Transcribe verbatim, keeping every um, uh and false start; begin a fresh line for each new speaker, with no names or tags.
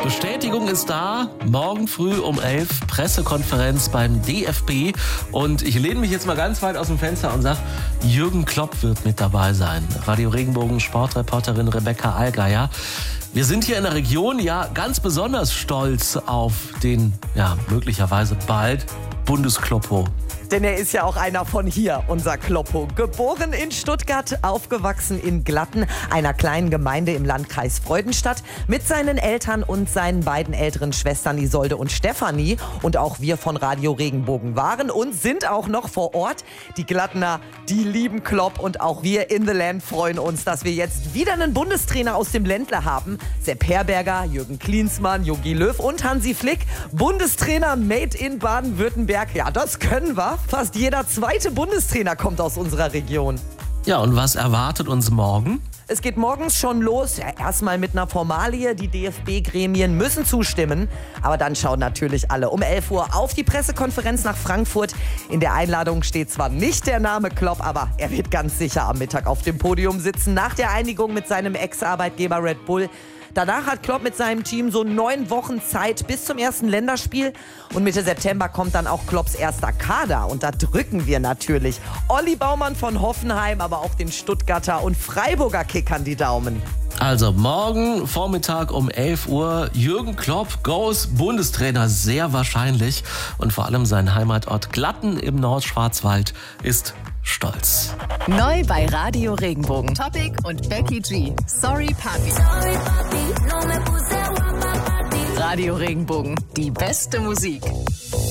Bestätigung ist da. Morgen früh um elf Pressekonferenz beim D F B. Und ich lehne mich jetzt mal ganz weit aus dem Fenster und sage, Jürgen Klopp wird mit dabei sein. Radio Regenbogen Sportreporterin Rebecca Allgeier. Wir sind hier in der Region ja ganz besonders stolz auf den, ja, möglicherweise bald Bundeskloppo.
Denn er ist ja auch einer von hier, unser Kloppo. Geboren in Stuttgart, aufgewachsen in Glatten, einer kleinen Gemeinde im Landkreis Freudenstadt, mit seinen Eltern und seinen beiden älteren Schwestern Isolde und Stefanie. Und auch wir von Radio Regenbogen waren und sind auch noch vor Ort. Die Glattener, die lieben Klopp, und auch wir in the Land freuen uns, dass wir jetzt wieder einen Bundestrainer aus dem Ländle haben. Sepp Herberger, Jürgen Klinsmann, Jogi Löw und Hansi Flick. Bundestrainer made in Baden-Württemberg. Ja, das können wir. Fast jeder zweite Bundestrainer kommt aus unserer Region.
Ja, und was erwartet uns morgen?
Es geht morgens schon los. Ja, erstmal mit einer Formalie. Die D F B-Gremien müssen zustimmen. Aber dann schauen natürlich alle um elf Uhr auf die Pressekonferenz nach Frankfurt. In der Einladung steht zwar nicht der Name Klopp, aber er wird ganz sicher am Mittag auf dem Podium sitzen, nach der Einigung mit seinem Ex-Arbeitgeber Red Bull. Danach hat Klopp mit seinem Team so neun Wochen Zeit bis zum ersten Länderspiel. Und Mitte September kommt dann auch Klopps erster Kader. Und da drücken wir natürlich Olli Baumann von Hoffenheim, aber auch den Stuttgarter und Freiburger Kickern die Daumen.
Also morgen Vormittag um elf Uhr. Jürgen Klopp goes Bundestrainer, sehr wahrscheinlich. Und vor allem sein Heimatort Glatten im Nordschwarzwald ist stolz.
Neu bei Radio Regenbogen. Topic und Becky G. Sorry Papi. Radio Regenbogen. Die beste Musik.